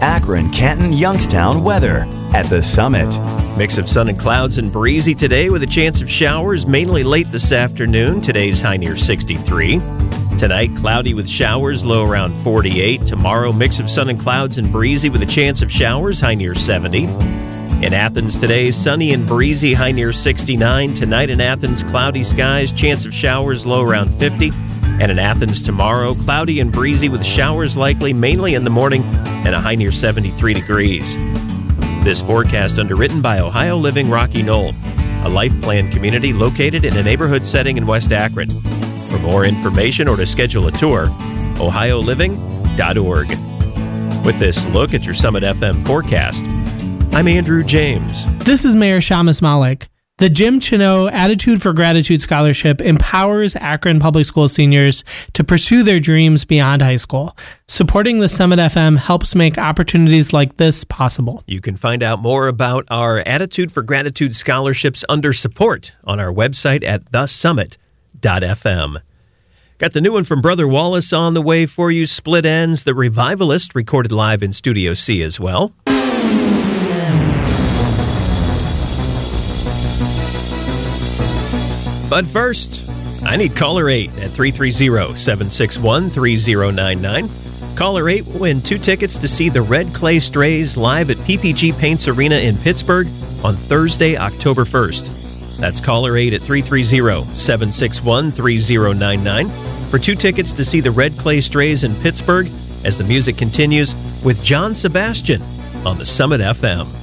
Akron, Canton, Youngstown weather at The Summit. Mix of sun and clouds and breezy today with a chance of showers mainly late this afternoon. Today's high near 63. Tonight, cloudy with showers, low around 48. Tomorrow, mix of sun and clouds and breezy with a chance of showers, high near 70. In Athens today, sunny and breezy, high near 69. Tonight in Athens, cloudy skies, chance of showers, low around 50. And in Athens tomorrow, cloudy and breezy with showers likely mainly in the morning and a high near 73 degrees. This forecast underwritten by Ohio Living Rocky Knoll, a life plan community located in a neighborhood setting in West Akron. For more information or to schedule a tour, ohioliving.org. With this look at your Summit FM forecast, I'm Andrew James. This is Mayor Shamus Malik. The Jim Chino Attitude for Gratitude Scholarship empowers Akron Public School seniors to pursue their dreams beyond high school. Supporting the Summit FM helps make opportunities like this possible. You can find out more about our Attitude for Gratitude scholarships under support on our website at thesummit.fm. Got the new one from Brother Wallace on the way for you, Split Ends, The Revivalist, recorded live in Studio C as well. But first, I need caller 8 at 330-761-3099. Caller 8 will win 2 tickets to see the Red Clay Strays live at PPG Paints Arena in Pittsburgh on Thursday, October 1st. That's caller 8 at 330-761-3099 for 2 tickets to see the Red Clay Strays in Pittsburgh as the music continues with John Sebastian on the Summit FM.